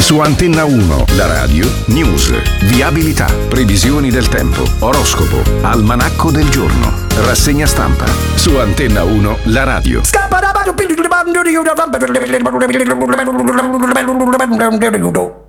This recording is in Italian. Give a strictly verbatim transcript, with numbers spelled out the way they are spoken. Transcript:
Su Antenna uno, la radio, news, viabilità, previsioni del tempo, oroscopo, almanacco del giorno, rassegna stampa. Su Antenna uno, la radio. Scappa